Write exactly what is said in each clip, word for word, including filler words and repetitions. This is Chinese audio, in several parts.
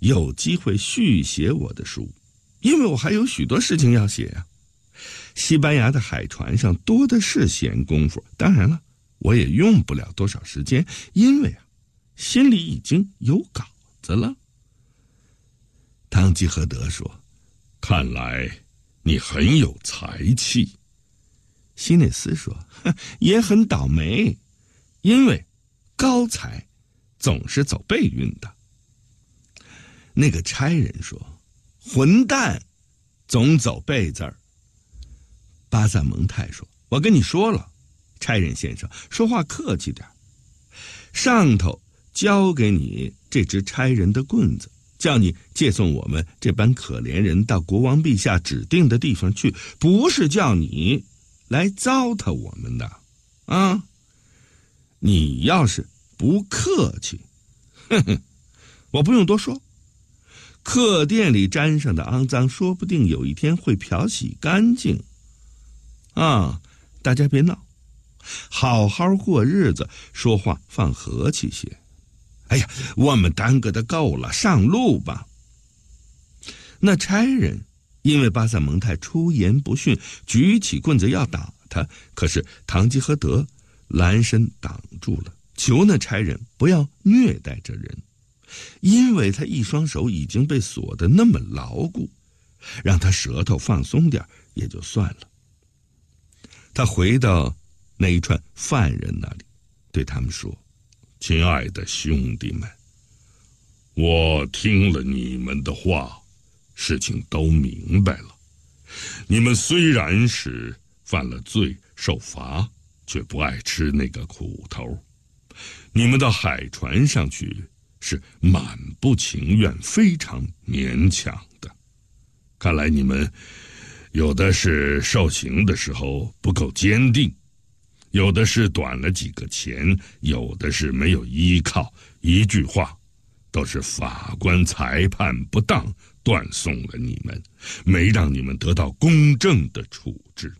有机会续写我的书，因为我还有许多事情要写呀、啊。西班牙的海船上多的是闲工夫，当然了，我也用不了多少时间，因为啊，心里已经有稿子了。堂吉诃德说：“ 看来你很有才气。” 希内斯说：“也很倒霉，因为高才总是走背运的。”那个差人说：“混蛋，总走背字儿。”巴萨蒙泰说：“我跟你说了，差人先生，说话客气点，上头交给你这只差人的棍子，叫你借送我们这班可怜人到国王陛下指定的地方去，不是叫你来糟蹋我们的啊！你要是不客气，哼哼，我不用多说，客店里沾上的肮脏，说不定有一天会漂洗干净。啊，大家别闹，好好过日子，说话放和气些。哎呀，我们耽搁的够了，上路吧。”那差人因为巴萨蒙泰出言不逊，举起棍子要打他，可是堂吉诃德拦身挡住了，求那差人不要虐待这人，因为他一双手已经被锁得那么牢固，让他舌头放松点也就算了。他回到那一串犯人那里，对他们说：“ 亲爱的兄弟们，我听了你们的话，事情都明白了。你们虽然是犯了罪受罚，却不爱吃那个苦头。你们到海船上去是满不情愿，非常勉强的。看来你们有的是受刑的时候不够坚定，有的是短了几个钱，有的是没有依靠，一句话，都是法官裁判不当，断送了你们，没让你们得到公正的处置。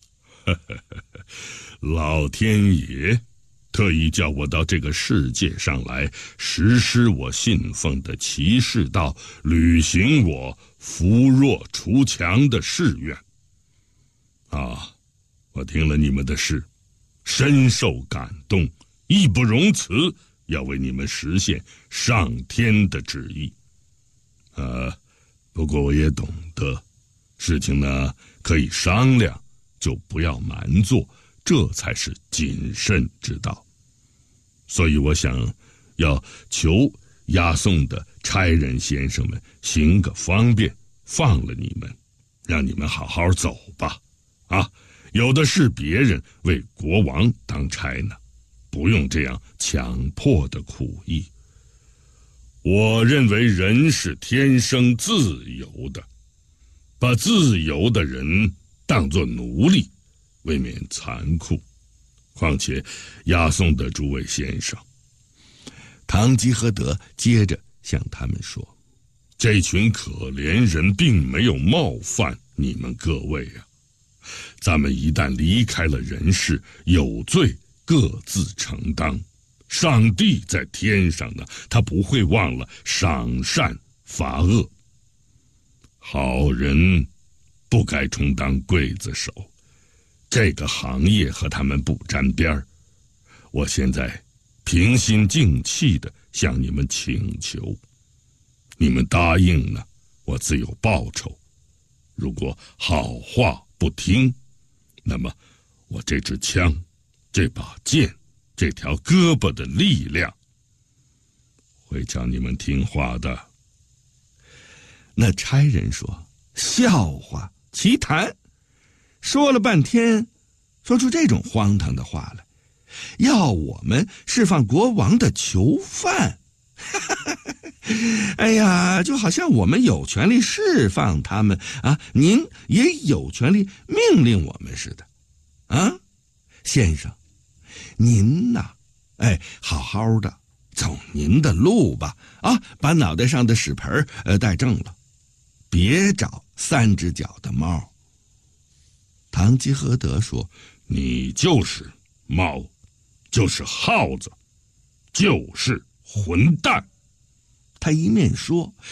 老天爷特意叫我到这个世界上来，实施我信奉的骑士道，履行我扶弱除强的誓愿。啊，我听了你们的事，深受感动，义不容辞，要为你们实现上天的旨意。呃，不过我也懂得，事情呢可以商量，就不要瞒做，这才是谨慎之道。所以我想要求押送的差人先生们行个方便，放了你们，让你们好好走吧。啊，有的是别人为国王当差呢，不用这样强迫的苦役。我认为人是天生自由的，把自由的人当作奴隶，未免残酷。况且押送的诸位先生， 堂吉诃德接着向他们说：“ 这群可怜人并没有冒犯你们各位啊。咱们一旦离开了人世，有罪各自承担。上帝在天上呢，他不会忘了赏善罚恶。好人不该充当刽子手，这个行业和他们不沾边儿。我现在平心静气地向你们请求，你们答应了，我自有报酬。如果好话不听，那么我这支枪，这把剑，这条胳膊的力量，会叫你们听话的。” 那差人说：“笑话，奇谈！说了半天，说出这种荒唐的话来，要我们释放国王的囚犯。哎呀，就好像我们有权利释放他们啊，您也有权利命令我们似的。啊，先生，您呐，哎，好好的走您的路吧，啊，把脑袋上的屎盆呃带正了，别找三只脚的猫。”堂吉诃德说：“ 你就是猫，就是耗子，就是混蛋。” 他一面说，